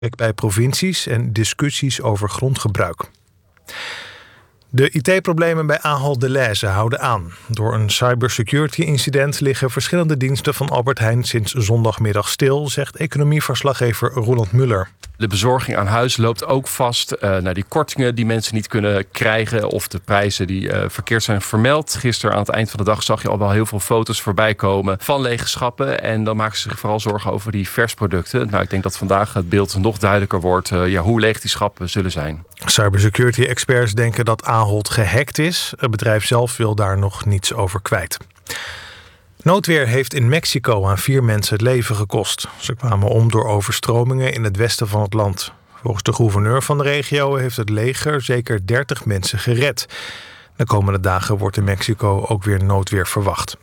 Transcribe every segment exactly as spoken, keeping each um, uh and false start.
bij provincies en discussies over grondgebruik. De I T-problemen bij Ahold Delhaize houden aan. Door een cybersecurity-incident liggen verschillende diensten van Albert Heijn sinds zondagmiddag stil, zegt economieverslaggever Roland Muller. De bezorging aan huis loopt ook vast uh, naar die kortingen die mensen niet kunnen krijgen of de prijzen die uh, verkeerd zijn vermeld. Gisteren aan het eind van de dag zag je al wel heel veel foto's voorbij komen van lege schappen. En dan maken ze zich vooral zorgen over die versproducten. Nou, ik denk dat vandaag het beeld nog duidelijker wordt uh, ja, hoe leeg die schappen zullen zijn. Cybersecurity-experts denken dat Ahold gehackt is. Het bedrijf zelf wil daar nog niets over kwijt. Noodweer heeft in Mexico aan vier mensen het leven gekost. Ze kwamen om door overstromingen in het westen van het land. Volgens de gouverneur van de regio heeft het leger zeker dertig mensen gered. De komende dagen wordt in Mexico ook weer noodweer verwacht.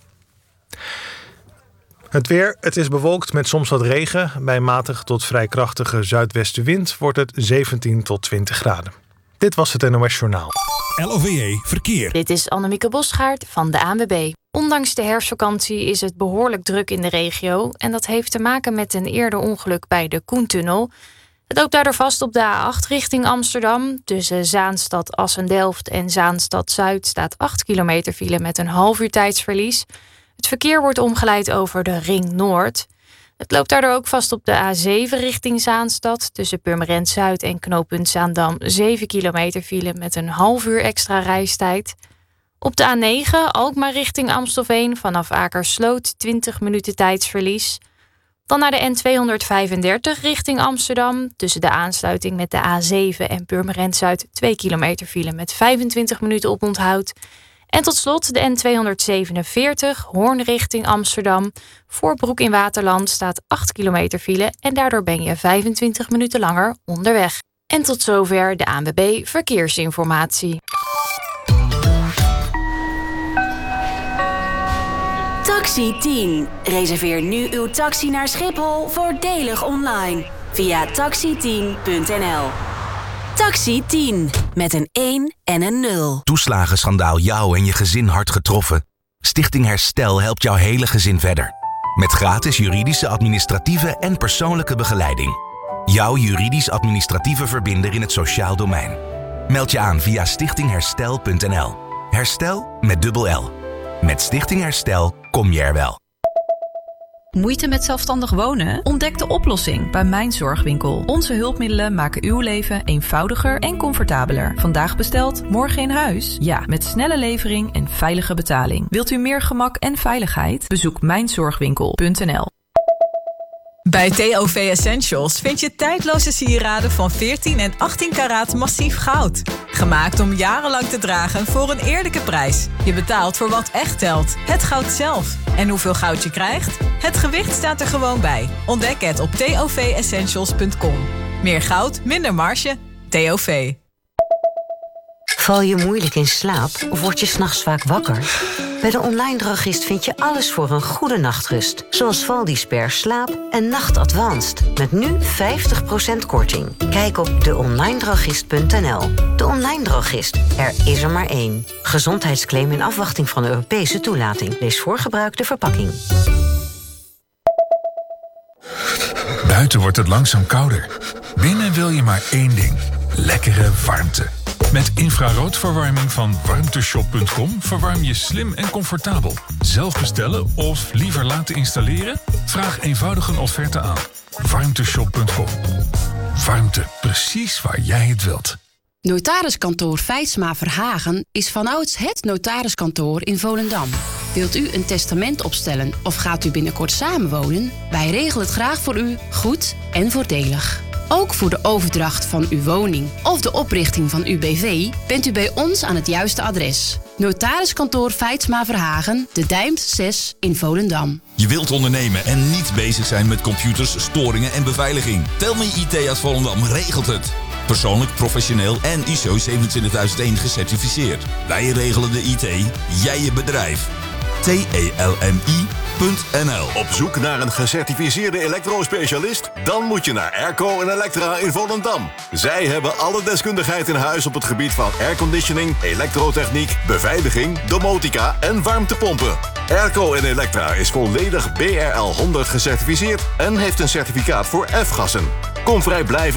Het weer, het is bewolkt met soms wat regen. Bij matige tot vrij krachtige zuidwestenwind wordt het zeventien tot twintig graden. Dit was het N O S Journaal. L O V E Verkeer. Dit is Annemieke Bosgaard van de A N W B. Ondanks de herfstvakantie is het behoorlijk druk in de regio. En dat heeft te maken met een eerder ongeluk bij de Koentunnel. Het loopt daardoor vast op de A acht richting Amsterdam. Tussen Zaanstad Assen-Delft en Zaanstad-Zuid staat acht kilometer file met een half uur tijdsverlies. Het verkeer wordt omgeleid over de Ring Noord. Het loopt daardoor ook vast op de A zeven richting Zaanstad. Tussen Purmerend Zuid en knooppunt Zaandam zeven kilometer file met een half uur extra reistijd. Op de A negen Alkmaar richting Amstelveen vanaf Akersloot twintig minuten tijdsverlies. Dan naar de N tweehonderdvijfendertig richting Amsterdam. Tussen de aansluiting met de A zeven en Purmerend Zuid twee kilometer file met vijfentwintig minuten oponthoud. En tot slot de N tweehonderdzevenenveertig Hoorn richting Amsterdam. Voor Broek in Waterland staat acht kilometer file en daardoor ben je vijfentwintig minuten langer onderweg. En tot zover de A N W B Verkeersinformatie. Taxi tien. Reserveer nu uw taxi naar Schiphol voordelig online via taxi tien punt n l. Taxi tien met een één en een nul. Toeslagenschandaal jou en je gezin hard getroffen? Stichting Herstel helpt jouw hele gezin verder. Met gratis juridische, administratieve en persoonlijke begeleiding. Jouw juridisch-administratieve verbinder in het sociaal domein. Meld je aan via stichting herstel punt n l. Herstel met dubbel L. Met Stichting Herstel kom je er wel. Moeite met zelfstandig wonen? Ontdek de oplossing bij Mijn Zorgwinkel. Onze hulpmiddelen maken uw leven eenvoudiger en comfortabeler. Vandaag besteld, morgen in huis? Ja, met snelle levering en veilige betaling. Wilt u meer gemak en veiligheid? Bezoek mijn zorgwinkel punt n l. Bij T O V Essentials vind je tijdloze sieraden van veertien en achttien karaat massief goud. Gemaakt om jarenlang te dragen voor een eerlijke prijs. Je betaalt voor wat echt telt, het goud zelf. En hoeveel goud je krijgt? Het gewicht staat er gewoon bij. Ontdek het op t o v essentials punt com. Meer goud, minder marge. T O V. Val je moeilijk in slaap of word je 's nachts vaak wakker? Bij de Online Drogist vind je alles voor een goede nachtrust. Zoals Valdisper Slaap en Nacht Advanced. Met nu vijftig procent korting. Kijk op de online drogist punt n l. De Online Drogist. Er is er maar één. Gezondheidsclaim in afwachting van de Europese toelating. Lees voor gebruik de verpakking. Buiten wordt het langzaam kouder. Binnen wil je maar één ding. Lekkere warmte. Met infraroodverwarming van warmteshop punt com verwarm je slim en comfortabel. Zelf bestellen of liever laten installeren? Vraag eenvoudig een offerte aan. warmteshop punt com. Warmte, precies waar jij het wilt. Notariskantoor Feitsma Verhagen is vanouds het notariskantoor in Volendam. Wilt u een testament opstellen of gaat u binnenkort samenwonen? Wij regelen het graag voor u, goed en voordelig. Ook voor de overdracht van uw woning of de oprichting van uw B V bent u bij ons aan het juiste adres. Notariskantoor Feitsma Verhagen, De Dijmt zes in Volendam. Je wilt ondernemen en niet bezig zijn met computers, storingen en beveiliging. Telme I T uit Volendam regelt het. Persoonlijk, professioneel en I S O zevenentwintigduizend één gecertificeerd. Wij regelen de I T, jij je bedrijf. T E L M I punt n l. Op zoek naar een gecertificeerde elektrospecialist? Dan moet je naar Airco en Electra in Volendam. Zij hebben alle deskundigheid in huis op het gebied van airconditioning, elektrotechniek, beveiliging, domotica en warmtepompen. Airco en Electra is volledig B R L honderd gecertificeerd en heeft een certificaat voor F-gassen. Kom vrijblijvend